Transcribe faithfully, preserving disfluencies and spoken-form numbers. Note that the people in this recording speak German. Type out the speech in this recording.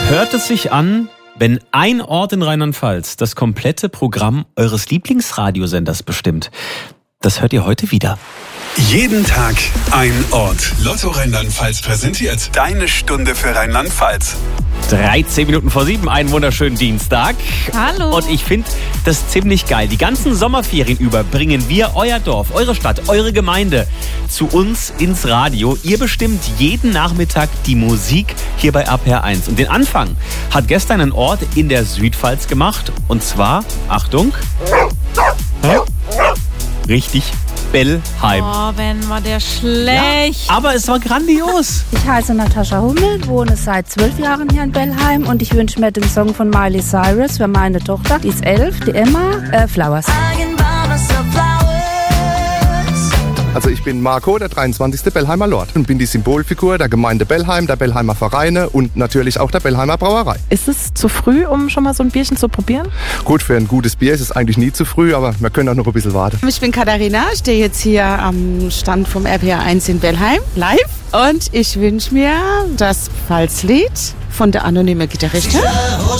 Hört es sich an, wenn ein Ort in Rheinland-Pfalz das komplette Programm eures Lieblingsradiosenders bestimmt? Das hört ihr heute wieder. Jeden Tag ein Ort. Lotto Rheinland-Pfalz präsentiert deine Stunde für Rheinland-Pfalz. dreizehn Minuten vor sieben, einen wunderschönen Dienstag. Hallo. Und ich finde das ziemlich geil. Die ganzen Sommerferien über bringen wir euer Dorf, eure Stadt, eure Gemeinde zu uns ins Radio. Ihr bestimmt jeden Nachmittag die Musik hier bei R P R eins. Und den Anfang hat gestern ein Ort in der Südpfalz gemacht. Und zwar, Achtung, richtig, Bellheim. Oh, Ben, war der schlecht. Ja, aber es war grandios. Ich heiße Natascha Hummel, wohne seit zwölf Jahren hier in Bellheim und ich wünsche mir den Song von Miley Cyrus für meine Tochter, die ist elf, die Emma, äh, Flowers. Also ich bin Marco, der dreiundzwanzigste Bellheimer Lord und bin die Symbolfigur der Gemeinde Bellheim, der Bellheimer Vereine und natürlich auch der Bellheimer Brauerei. Ist es zu früh, um schon mal so ein Bierchen zu probieren? Gut, für ein gutes Bier ist es eigentlich nie zu früh, aber wir können auch noch ein bisschen warten. Ich bin Katharina, stehe jetzt hier am Stand vom R P R eins in Bellheim, live. Und ich wünsche mir das Pfalzlied von der anonymen Gitarristin.